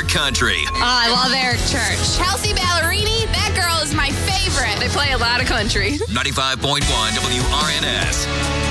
favorite country. Oh, I love Eric Church. Kelsey Ballerini, that girl is my favorite. They play a lot of country. 95.1 WRNS.